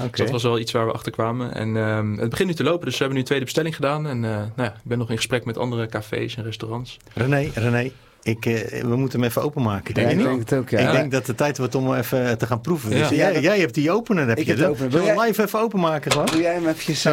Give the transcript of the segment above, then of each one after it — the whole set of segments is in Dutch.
Dus dat was wel iets waar we achter kwamen. En het begint nu te lopen, dus we hebben nu een tweede bestelling gedaan. En ik ben nog in gesprek met andere cafés en restaurants. René. We moeten hem even openmaken. Ik denk het ook, ja. Ik denk dat het tijd wordt om even te gaan proeven. Ja. Dus jij hebt die opener. Heb Ik je heb de opener. Wil je live even openmaken? Gewoon? Doe jij hem eventjes...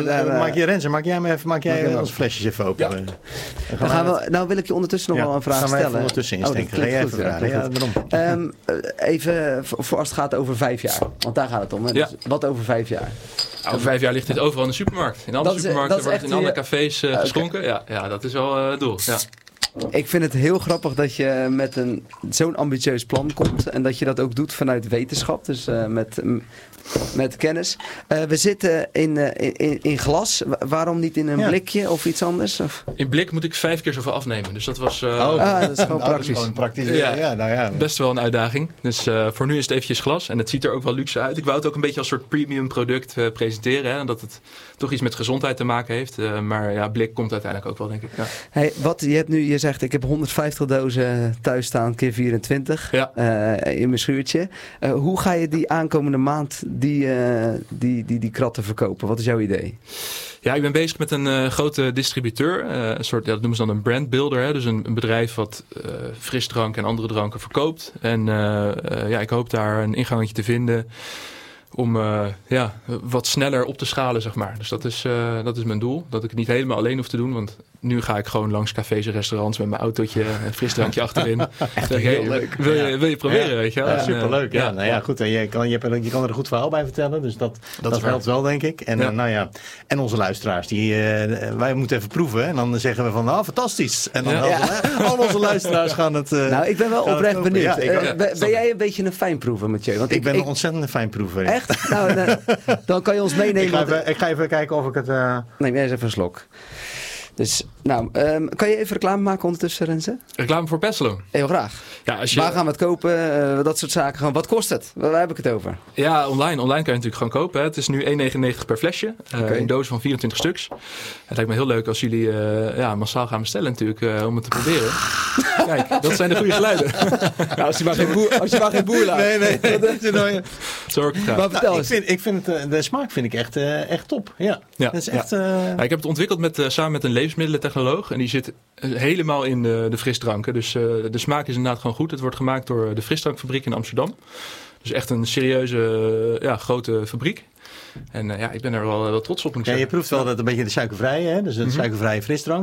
Maak jij onze flesjes even open. Ja. Nou wil ik je ondertussen nog wel een vraag stellen. Gaan wij even ondertussen insteken. Ga jij even even voor als het gaat over 5 jaar. Want daar gaat het om. Hè? Ja. Dus wat over 5 jaar? Over 5 jaar ligt dit overal in de supermarkt. In andere supermarkten wordt het in andere cafés geschonken. Ja, dat is wel het doel. Ja. Ik vind het heel grappig dat je met zo'n ambitieus plan komt. En dat je dat ook doet vanuit wetenschap. Dus met kennis. We zitten in glas. Waarom niet in een blikje of iets anders? Of? In blik moet ik 5 keer zoveel afnemen. Dus dat was dat is gewoon praktisch. Gewoon praktisch. Best wel een uitdaging. Dus voor nu is het eventjes glas. En het ziet er ook wel luxe uit. Ik wou het ook een beetje als soort premium product presenteren. Hè, dat het toch iets met gezondheid te maken heeft. Maar blik komt uiteindelijk ook wel, denk ik. Ja. Hey, je zegt, ik heb 150 dozen thuis staan, keer 24 in mijn schuurtje. Hoe ga je die aankomende maand die kratten verkopen? Wat is jouw idee? Ja, ik ben bezig met een grote distributeur. Een soort, dat noemen ze dan een brandbuilder. Hè? Dus een bedrijf wat frisdrank en andere dranken verkoopt. En ik hoop daar een ingangetje te vinden om wat sneller op te schalen, zeg maar. Dus dat is mijn doel. Dat ik het niet helemaal alleen hoef te doen. Want nu ga ik gewoon langs cafés en restaurants met mijn autootje en frisdrankje achterin. Echt heel leuk. Wil je proberen, weet je wel? Ja, superleuk. Goed. En je kan er een goed verhaal bij vertellen. Dus dat helpt wel, denk ik. En en onze luisteraars. Wij moeten even proeven. En dan zeggen we van, fantastisch. En dan al onze luisteraars gaan het... ik ben wel oprecht benieuwd. Ja, ben jij een beetje een fijnproever, Mathieu? Want ik ben een ontzettende fijnproever. Echt? Nou, dan kan je ons meenemen. Ik ga even kijken of ik het... Neem jij eens even een slok. Dus, kan je even reclame maken ondertussen, Renze? Reclame voor Peslo? Heel graag. Ja, waar gaan we het kopen? Dat soort zaken. Wat kost het? Waar heb ik het over? Ja, online kan je natuurlijk gewoon kopen. Hè. Het is nu €1,99 per flesje. Een doos van 24 stuks. Het lijkt me heel leuk als jullie massaal gaan bestellen natuurlijk, om het te proberen. Kijk, dat zijn de goede geluiden. Als je maar geen boer laat. Nee. Zorg ik graag. Maar vertel eens. Ik vind de smaak vind ik echt top. Ja. Dat is echt, ik heb het ontwikkeld samen met een levensmiddelentechnoloog. En die zit helemaal in de frisdranken. Dus de smaak is inderdaad gewoon goed. Het wordt gemaakt door de frisdrankfabriek in Amsterdam. Dus echt een serieuze, grote fabriek. En ik ben er wel trots op. Je proeft wel dat een beetje de suikervrije, hè? Dus een suikervrije frisdrank.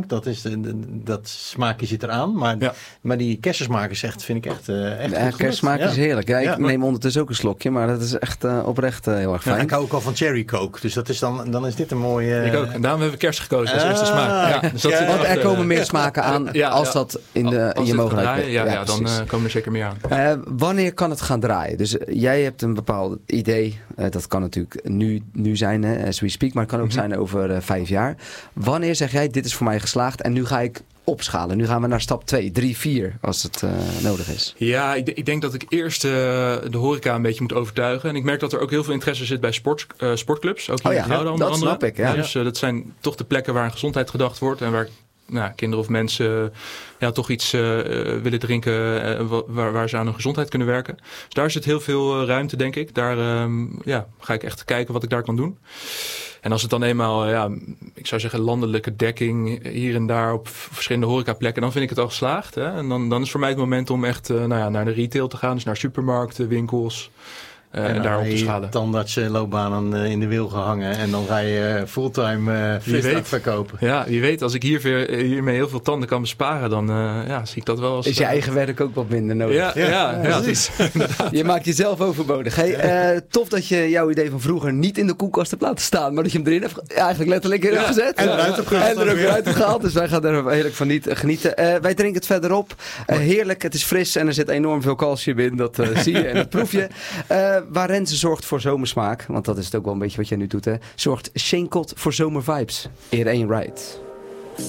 Dat smaakje zit eraan. Maar die kersensmaak is vind ik echt de kersensmaak is heerlijk. Ja, ik neem ondertussen ook een slokje, maar dat is echt oprecht heel erg fijn. Ik hou ook al van cherry coke, dus dat is dan is dit een mooie... Ik ook. En daarom hebben we kers gekozen als eerste smaak. Ja, dus want er komen meer smaken aan als dat in je mogelijkheid is. Dan komen er zeker meer aan. Wanneer kan het gaan draaien? Dus jij hebt een bepaald idee. Dat kan natuurlijk nu zijn, as we speak, maar het kan ook zijn over 5 jaar. Wanneer zeg jij, dit is voor mij geslaagd en nu ga ik opschalen? Nu gaan we naar stap 2, 3, 4 als het nodig is. Ja, ik denk dat ik eerst de horeca een beetje moet overtuigen. En ik merk dat er ook heel veel interesse zit bij sportclubs. Ook hier in Gouda onder andere. Snap ik. Ja. Dus dat zijn toch de plekken waar aan gezondheid gedacht wordt en waar kinderen of mensen toch iets willen drinken waar ze aan hun gezondheid kunnen werken. Dus daar zit heel veel ruimte, denk ik. Daar ga ik echt kijken wat ik daar kan doen. En als het dan eenmaal, ik zou zeggen landelijke dekking hier en daar op verschillende horecaplekken, dan vind ik het al geslaagd. Hè? En dan is voor mij het moment om echt naar de retail te gaan. Dus naar supermarkten, winkels. En daar op te schalen. Tandartsenloopbaan in de wiel gehangen. En dan ga je fulltime frisdrank verkopen. Ja, wie weet. Als ik hiermee heel veel tanden kan besparen, dan zie ik dat wel als... Is je eigen werk ook wat minder nodig? Ja, precies. Je maakt jezelf overbodig. Tof dat je jouw idee van vroeger niet in de koelkast hebt laten staan, maar dat je hem erin hebt eigenlijk letterlijk in hebt gezet. En eruit hebt gehaald. En er ook eruit hebt gehaald. Dus wij gaan er heerlijk van genieten. Wij drinken het verderop. Heerlijk, het is fris en er zit enorm veel calcium in. Dat zie je en dat proef je. Waar Renze zorgt voor zomersmaak, want dat is het ook wel een beetje wat jij nu doet, zorgt Shane Cott voor zomervibes. In één ride.